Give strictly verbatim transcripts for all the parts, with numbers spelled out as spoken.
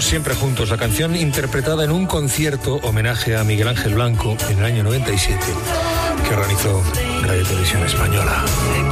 Estamos siempre juntos, la canción interpretada en un concierto homenaje a Miguel Ángel Blanco en el año noventa y siete, que organizó Radio Televisión Española.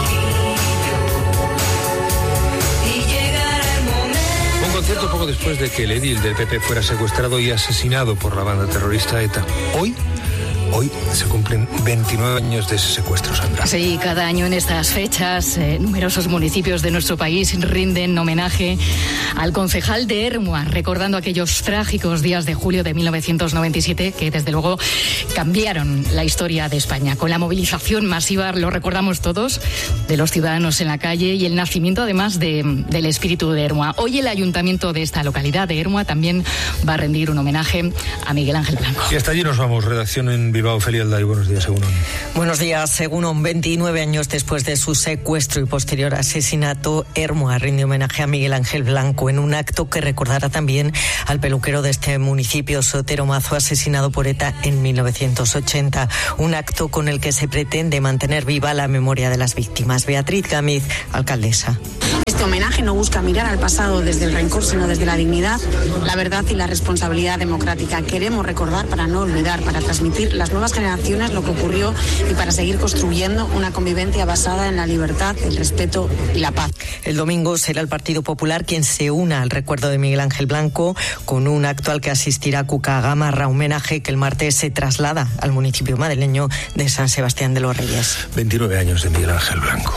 Un concierto poco después de que el edil del P P fuera secuestrado y asesinado por la banda terrorista ETA. Hoy Hoy se cumplen veintinueve años de ese secuestro, Sandra. Sí, cada año en estas fechas, eh, numerosos municipios de nuestro país rinden homenaje al concejal de Ermua, recordando aquellos trágicos días de julio de mil novecientos noventa y siete que, desde luego, cambiaron la historia de España. Con la movilización masiva, lo recordamos todos, de los ciudadanos en la calle y el nacimiento, además, de, del espíritu de Ermua. Hoy el ayuntamiento de esta localidad de Ermua también va a rendir un homenaje a Miguel Ángel Blanco. Y hasta allí nos vamos. Redacción en Bilbao, Feli Alday, buenos días, Egunon. Buenos días, Egunon. veintinueve años después de su secuestro y posterior asesinato, Ermua rinde homenaje a Miguel Ángel Blanco en un acto que recordará también al peluquero de este municipio, Sotero Mazo, asesinado por ETA en mil novecientos ochenta. Un acto con el que se pretende mantener viva la memoria de las víctimas. Beatriz Gámez, alcaldesa. Este homenaje no busca mirar al pasado desde el rencor, sino desde la dignidad, la verdad y la responsabilidad democrática. Queremos recordar para no olvidar, para transmitir a las nuevas generaciones lo que ocurrió y para seguir construyendo una convivencia basada en la libertad, el respeto y la paz. El domingo será el Partido Popular quien se una al recuerdo de Miguel Ángel Blanco con un acto al que asistirá Cuca Gamarra, homenaje que el martes se traslada al municipio madrileño de San Sebastián de los Reyes. veintinueve años de Miguel Ángel Blanco.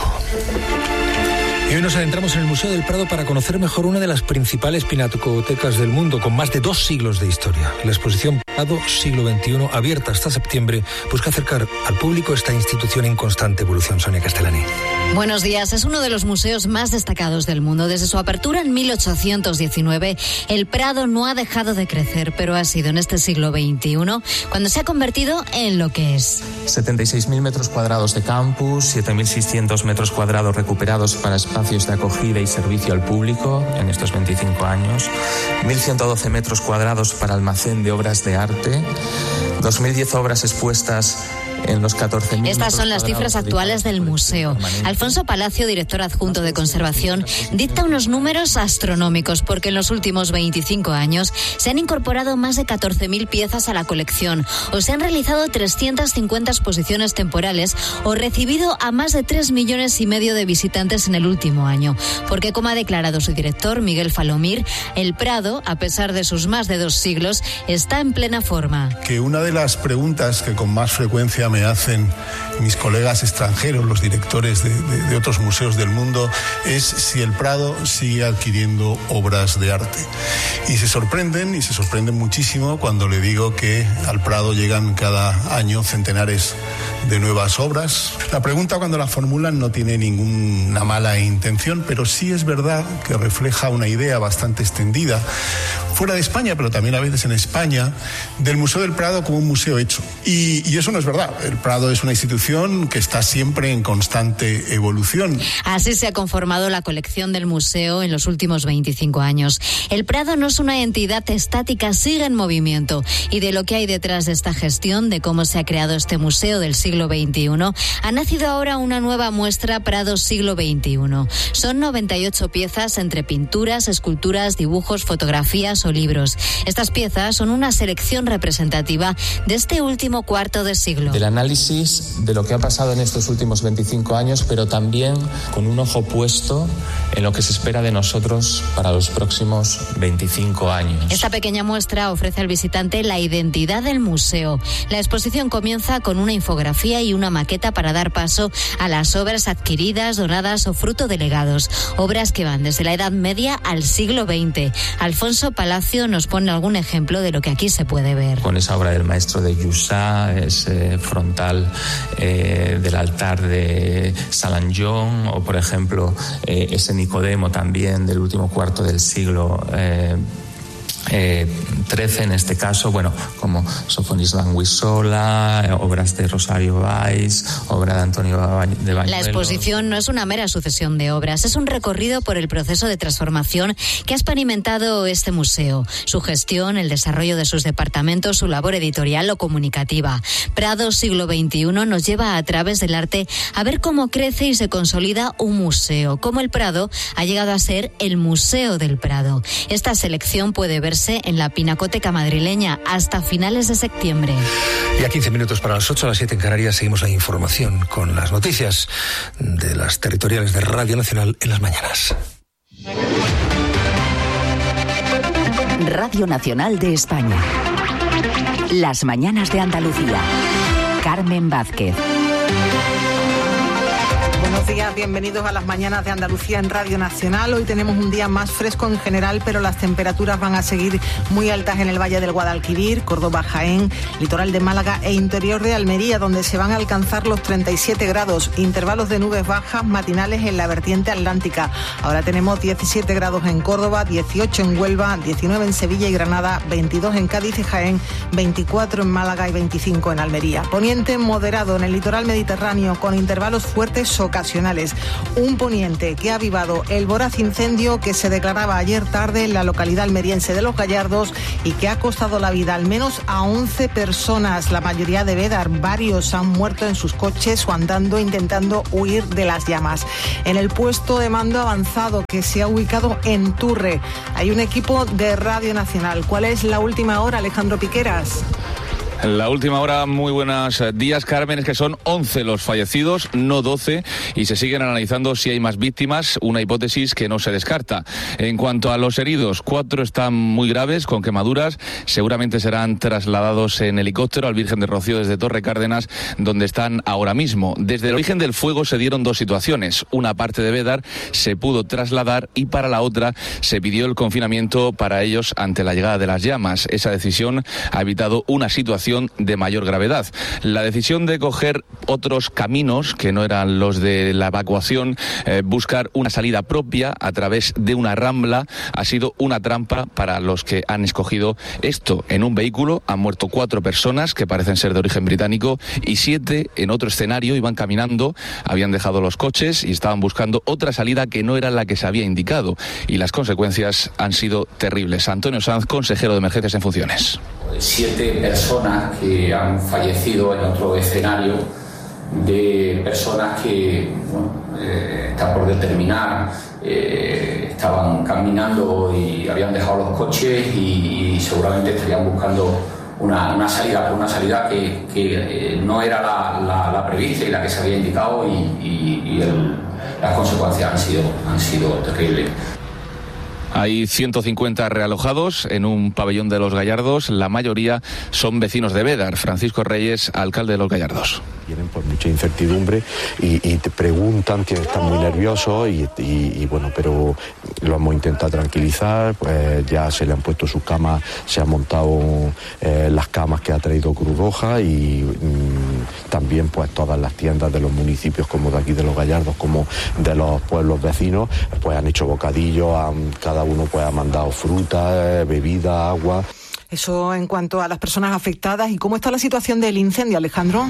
Y hoy nos adentramos en el Museo del Prado para conocer mejor una de las principales pinacotecas del mundo, con más de dos siglos de historia. La exposición Prado Siglo veintiuno, abierta hasta septiembre, busca acercar al público esta institución en constante evolución. Sonia Castellani. Buenos días. Es uno de los museos más destacados del mundo. Desde su apertura en mil ochocientos diecinueve, el Prado no ha dejado de crecer, pero ha sido en este siglo veintiuno cuando se ha convertido en lo que es. setenta y seis mil metros cuadrados de campus, siete mil seiscientos metros cuadrados recuperados para espacios de acogida y servicio al público en estos veinticinco años, mil ciento doce metros cuadrados para almacén de obras de arte, dos mil diez obras expuestas en los catorce mil. Estas son las cifras actuales del museo. Alfonso Palacio, director adjunto de conservación, dicta unos números astronómicos porque en los últimos veinticinco años se han incorporado más de catorce mil piezas a la colección, o se han realizado trescientas cincuenta exposiciones temporales, o recibido a más de tres millones y medio de visitantes en el último año. Porque, como ha declarado su director, Miguel Falomir, el Prado, a pesar de sus más de dos siglos, está en plena forma. Que una de las preguntas que con más frecuencia me hacen mis colegas extranjeros, los directores de, de, de otros museos del mundo, es si el Prado sigue adquiriendo obras de arte. Y se sorprenden, y se sorprenden muchísimo cuando le digo que al Prado llegan cada año centenares de nuevas obras. La pregunta, cuando la formulan, no tiene ninguna mala intención, pero sí es verdad que refleja una idea bastante extendida, fuera de España, pero también a veces en España, del Museo del Prado como un museo hecho. Y, y eso no es verdad. El Prado es una institución que está siempre en constante evolución. Así se ha conformado la colección del museo en los últimos veinticinco años. El Prado no es una entidad estática, sigue en movimiento. Y de lo que hay detrás de esta gestión, de cómo se ha creado este museo del siglo veintiuno, ha nacido ahora una nueva muestra Prado Siglo veintiuno. Son noventa y ocho piezas entre pinturas, esculturas, dibujos, fotografías o libros. Estas piezas son una selección representativa de este último cuarto de siglo. Del análisis de lo que ha pasado en estos últimos veinticinco años, pero también con un ojo puesto en lo que se espera de nosotros para los próximos veinticinco años. Esta pequeña muestra ofrece al visitante la identidad del museo. La exposición comienza con una infografía y una maqueta para dar paso a las obras adquiridas, donadas o fruto de legados. Obras que van desde la Edad Media al siglo veinte. Alfonso Palacio nos pone algún ejemplo de lo que aquí se puede ver. Con esa obra del maestro de Jussá, ese frontal eh, del altar de Salanjón, o por ejemplo eh, ese Nicodemo también del último cuarto del siglo eh, Eh, trece en este caso, bueno, como Sofonis Languisola, obras de Rosario Valls, obra de Antonio de Bañuelos. La exposición no es una mera sucesión de obras, es un recorrido por el proceso de transformación que ha experimentado este museo, su gestión, el desarrollo de sus departamentos, su labor editorial o comunicativa. Prado Siglo veintiuno nos lleva a través del arte a ver cómo crece y se consolida un museo, cómo el Prado ha llegado a ser el Museo del Prado. Esta selección puede ver exponerse en la Pinacoteca madrileña hasta finales de septiembre. Y a quince minutos para las ocho, a las siete en Canarias, seguimos la información con las noticias de las territoriales de Radio Nacional en las mañanas. Radio Nacional de España. Las mañanas de Andalucía. Carmen Vázquez. Buenos días, bienvenidos a las mañanas de Andalucía en Radio Nacional. Hoy tenemos un día más fresco en general, pero las temperaturas van a seguir muy altas en el Valle del Guadalquivir, Córdoba, Jaén, litoral de Málaga e interior de Almería, donde se van a alcanzar los treinta y siete grados, intervalos de nubes bajas matinales en la vertiente atlántica. Ahora tenemos diecisiete grados en Córdoba, dieciocho en Huelva, diecinueve en Sevilla y Granada, veintidós en Cádiz y Jaén, veinticuatro en Málaga y veinticinco en Almería. Poniente moderado en el litoral mediterráneo con intervalos fuertes ocasionales. Un poniente que ha avivado el voraz incendio que se declaraba ayer tarde en la localidad almeriense de Los Gallardos y que ha costado la vida al menos a once personas, la mayoría de Bédar. Varios han muerto en sus coches o andando intentando huir de las llamas. En el puesto de mando avanzado que se ha ubicado en Turre hay un equipo de Radio Nacional. ¿Cuál es la última hora, Alejandro Piqueras? La última hora, muy buenos días, Carmen, es que son once los fallecidos, no doce, y se siguen analizando si hay más víctimas, una hipótesis que no se descarta. En cuanto a los heridos, cuatro están muy graves, con quemaduras, seguramente serán trasladados en helicóptero al Virgen de Rocío desde Torre Cárdenas, donde están ahora mismo. Desde el origen del fuego se dieron dos situaciones, una parte de Bédar se pudo trasladar y para la otra se pidió el confinamiento para ellos ante la llegada de las llamas. Esa decisión ha evitado una situación de mayor gravedad. La decisión de coger otros caminos que no eran los de la evacuación, eh, buscar una salida propia a través de una rambla, ha sido una trampa para los que han escogido esto. En un vehículo han muerto cuatro personas que parecen ser de origen británico y siete en otro escenario iban caminando, habían dejado los coches y estaban buscando otra salida que no era la que se había indicado y las consecuencias han sido terribles. Antonio Sanz, consejero de Emergencias en funciones. Siete personas que han fallecido en otro escenario de personas que bueno, eh, está por determinar, eh, estaban caminando y habían dejado los coches y, y seguramente estarían buscando una, una salida, una salida que, que eh, no era la, la, la prevista y la que se había indicado y, y, y el, las consecuencias han sido, han sido terribles. Hay ciento cincuenta realojados en un pabellón de Los Gallardos, la mayoría son vecinos de Bédar. Francisco Reyes, alcalde de Los Gallardos. Tienen pues mucha incertidumbre y, y te preguntan, que están muy nerviosos y, y, y bueno, pero lo hemos intentado tranquilizar, pues ya se le han puesto sus camas, se han montado eh, las camas que ha traído Cruz Roja y mmm, también pues todas las tiendas de los municipios como de aquí de Los Gallardos como de los pueblos vecinos pues han hecho bocadillos, han, cada uno pues ha mandado fruta, bebida, agua. Eso en cuanto a las personas afectadas. ¿Y cómo está la situación del incendio, Alejandro?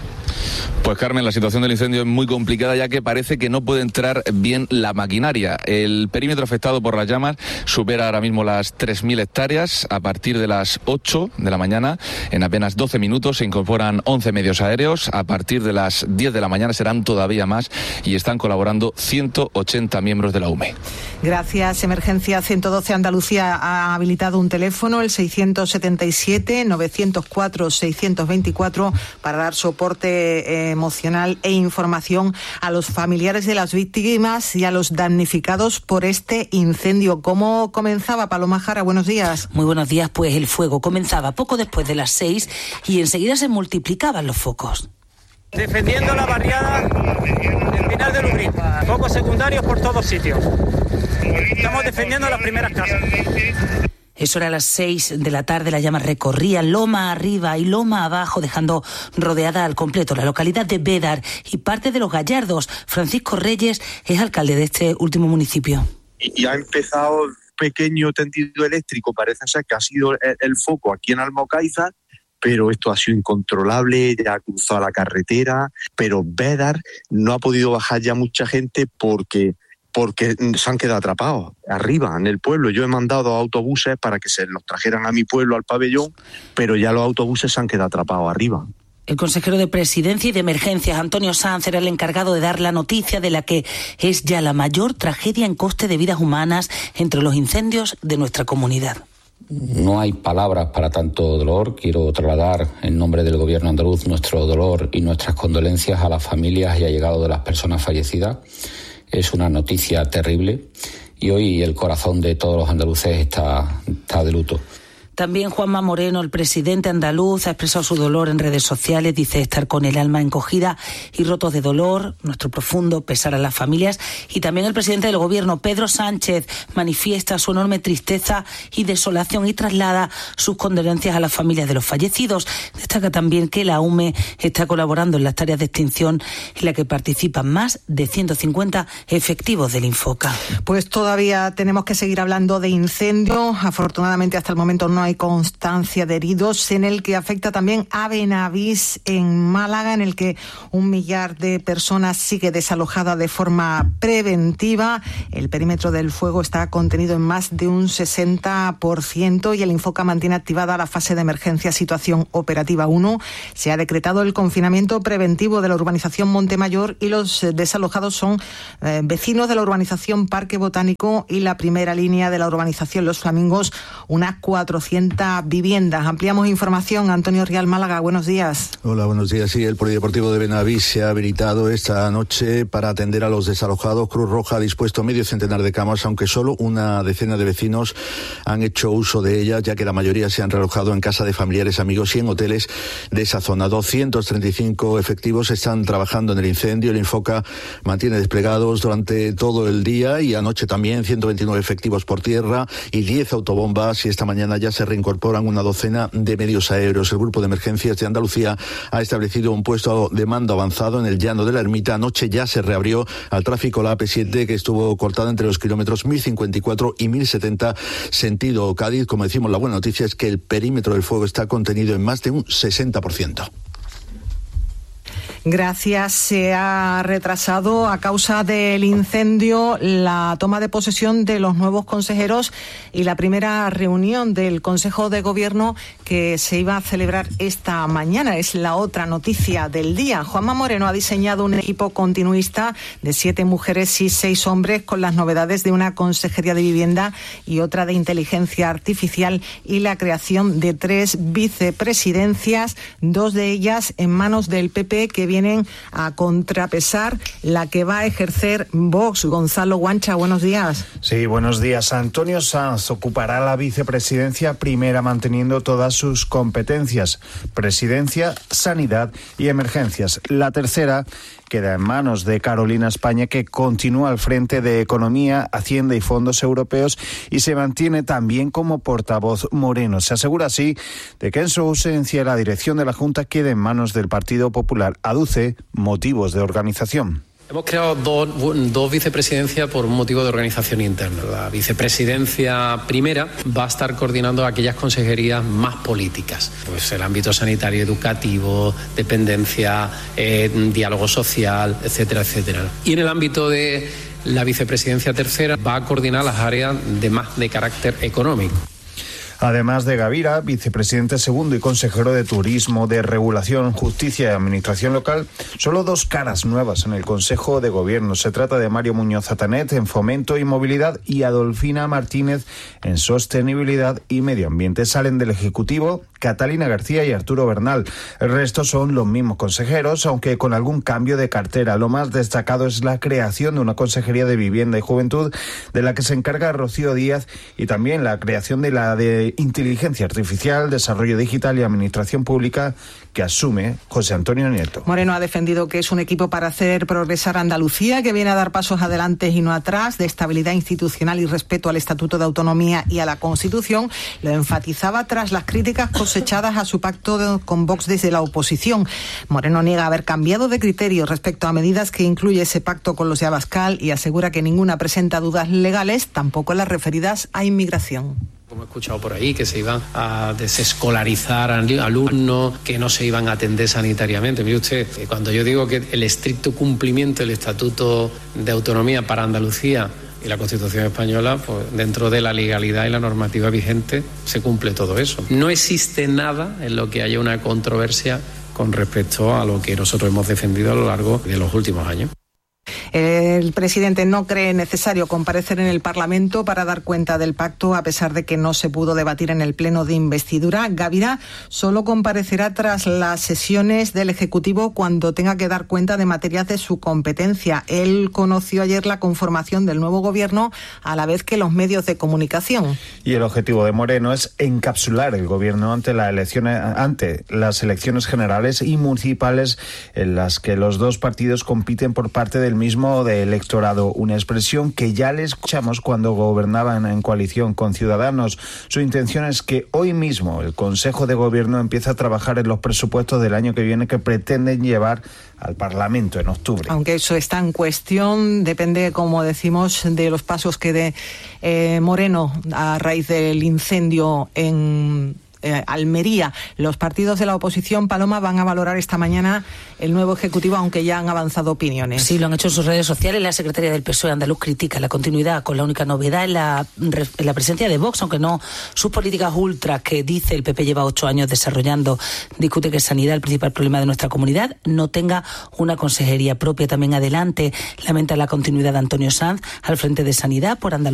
Pues Carmen, la situación del incendio es muy complicada ya que parece que no puede entrar bien la maquinaria. El perímetro afectado por las llamas supera ahora mismo las tres mil hectáreas. A partir de las ocho de la mañana, en apenas doce minutos, se incorporan once medios aéreos. A partir de las diez de la mañana serán todavía más y están colaborando ciento ochenta miembros de la U M E. Gracias. Emergencia ciento doce Andalucía ha habilitado un teléfono, el seiscientos setenta y siete, novecientos cuatro, seiscientos veinticuatro, para dar soporte eh, emocional e información a los familiares de las víctimas y a los damnificados por este incendio. ¿Cómo comenzaba, Paloma Jara? Buenos días. Muy buenos días. Pues el fuego comenzaba poco después de las seis y enseguida se multiplicaban los focos. Defendiendo la barriada del Pinar de Lubrín. Focos secundarios por todos sitios. Estamos defendiendo las primeras casas. Eso era a las seis de la tarde, las llamas recorrían loma arriba y loma abajo, dejando rodeada al completo la localidad de Bédar y parte de Los Gallardos. Francisco Reyes es alcalde de este último municipio. Y ha empezado pequeño tendido eléctrico, parece ser que ha sido el, el foco aquí en Almocaiza, pero esto ha sido incontrolable, ya ha cruzado la carretera, pero Bédar no ha podido bajar ya mucha gente porque... porque se han quedado atrapados arriba, en el pueblo. Yo he mandado autobuses para que se los trajeran a mi pueblo, al pabellón, pero ya los autobuses se han quedado atrapados arriba. El consejero de Presidencia y de Emergencias, Antonio Sanz, era el encargado de dar la noticia de la que es ya la mayor tragedia en coste de vidas humanas entre los incendios de nuestra comunidad. No hay palabras para tanto dolor. Quiero trasladar en nombre del Gobierno andaluz nuestro dolor y nuestras condolencias a las familias y allegados de las personas fallecidas. Es una noticia terrible y hoy el corazón de todos los andaluces está, está de luto. También Juanma Moreno, el presidente andaluz, ha expresado su dolor en redes sociales. Dice estar con el alma encogida y rotos de dolor, nuestro profundo pesar a las familias. Y también el presidente del Gobierno, Pedro Sánchez, manifiesta su enorme tristeza y desolación y traslada sus condolencias a las familias de los fallecidos. Destaca también que la U M E está colaborando en las tareas de extinción en la que participan más de ciento cincuenta efectivos del Infoca. Pues todavía tenemos que seguir hablando de incendio. Afortunadamente hasta el momento no hay constancia de heridos, en el que afecta también a Benavís, en Málaga, en el que un millar de personas sigue desalojada de forma preventiva. El perímetro del fuego está contenido en más de un sesenta por ciento y el Infoca mantiene activada la fase de emergencia situación operativa uno. Se ha decretado el confinamiento preventivo de la urbanización Montemayor y los desalojados son eh, vecinos de la urbanización Parque Botánico y la primera línea de la urbanización Los Flamingos, unas cuatrocientas viviendas. Ampliamos información. Antonio Rial, Málaga, buenos días. Hola, buenos días. Sí, el Polideportivo de Benavís se ha habilitado esta noche para atender a los desalojados. Cruz Roja ha dispuesto medio centenar de camas, aunque solo una decena de vecinos han hecho uso de ellas, ya que la mayoría se han realojado en casa de familiares, amigos y en hoteles de esa zona. doscientos treinta y cinco efectivos están trabajando en el incendio. El Infoca mantiene desplegados durante todo el día y anoche también ciento veintinueve efectivos por tierra y diez autobombas, y esta mañana ya se reincorporan una docena de medios aéreos. El Grupo de Emergencias de Andalucía ha establecido un puesto de mando avanzado en el llano de la Ermita. Anoche ya se reabrió al tráfico la A P siete, que estuvo cortada entre los kilómetros mil cincuenta y cuatro y mil setenta sentido Cádiz. Como decimos, la buena noticia es que el perímetro del fuego está contenido en más de un sesenta por ciento. Gracias. Se ha retrasado a causa del incendio la toma de posesión de los nuevos consejeros y la primera reunión del Consejo de Gobierno que se iba a celebrar esta mañana. Es la otra noticia del día. Juanma Moreno ha diseñado un equipo continuista de siete mujeres y seis hombres con las novedades de una consejería de vivienda y otra de inteligencia artificial y la creación de tres vicepresidencias, dos de ellas en manos del P P, que vienen a contrapesar la que va a ejercer Vox. Gonzalo Guancha, buenos días. Sí, buenos días. Antonio Sanz ocupará la vicepresidencia primera manteniendo todas sus competencias: presidencia, sanidad y emergencias. La tercera queda en manos de Carolina España, que continúa al frente de Economía, Hacienda y Fondos Europeos, y se mantiene también como portavoz Moreno. Se asegura así de que en su ausencia la dirección de la Junta quede en manos del Partido Popular. Aduce motivos de organización. Hemos creado dos, dos vicepresidencias por un motivo de organización interna. La vicepresidencia primera va a estar coordinando aquellas consejerías más políticas, pues el ámbito sanitario, educativo, dependencia, eh, diálogo social, etcétera, etcétera. Y en el ámbito de la vicepresidencia tercera va a coordinar las áreas de más de carácter económico. Además de Gavira, vicepresidente segundo y consejero de Turismo, de Regulación, Justicia y Administración Local, solo dos caras nuevas en el Consejo de Gobierno. Se trata de Mario Muñoz Atanet en Fomento y Movilidad y Adolfina Martínez en Sostenibilidad y Medio Ambiente. Salen del Ejecutivo Catalina García y Arturo Bernal. El resto son los mismos consejeros, aunque con algún cambio de cartera. Lo más destacado es la creación de una Consejería de Vivienda y Juventud, de la que se encarga Rocío Díaz, y también la creación de la de Inteligencia Artificial, Desarrollo Digital y Administración Pública, que asume José Antonio Nieto. Moreno ha defendido que es un equipo para hacer progresar Andalucía, que viene a dar pasos adelante y no atrás, de estabilidad institucional y respeto al Estatuto de Autonomía y a la Constitución. Lo enfatizaba tras las críticas cosechadas a su pacto de, con Vox desde la oposición. Moreno niega haber cambiado de criterio respecto a medidas que incluye ese pacto con los de Abascal y asegura que ninguna presenta dudas legales, tampoco las referidas a inmigración. Como he escuchado por ahí, que se iban a desescolarizar a alumnos, que no se iban a atender sanitariamente. Mire usted, cuando yo digo que el estricto cumplimiento del Estatuto de Autonomía para Andalucía y la Constitución española, pues dentro de la legalidad y la normativa vigente se cumple todo eso. No existe nada en lo que haya una controversia con respecto a lo que nosotros hemos defendido a lo largo de los últimos años. El presidente no cree necesario comparecer en el Parlamento para dar cuenta del pacto, a pesar de que no se pudo debatir en el pleno de investidura. Gaviria solo comparecerá tras las sesiones del Ejecutivo cuando tenga que dar cuenta de materias de su competencia. Él conoció ayer la conformación del nuevo gobierno a la vez que los medios de comunicación. Y el objetivo de Moreno es encapsular el gobierno ante, la elección, ante las elecciones generales y municipales en las que los dos partidos compiten por parte del mismo de electorado. Una expresión que ya le escuchamos cuando gobernaban en coalición con Ciudadanos. Su intención es que hoy mismo el Consejo de Gobierno empiece a trabajar en los presupuestos del año que viene que pretenden llevar al Parlamento en octubre. Aunque eso está en cuestión, depende, como decimos, de los pasos que dé eh, Moreno a raíz del incendio en Eh, Almería. Los partidos de la oposición, Paloma, van a valorar esta mañana el nuevo Ejecutivo, aunque ya han avanzado opiniones. Sí, lo han hecho en sus redes sociales. La secretaria del P S O E andaluz critica la continuidad, con la única novedad en la, en la presencia de Vox, aunque no sus políticas ultras que dice el P P lleva ocho años desarrollando. Discute que sanidad, el principal problema de nuestra comunidad, no tenga una consejería propia. También adelante lamenta la continuidad de Antonio Sanz al frente de Sanidad por Andalucía.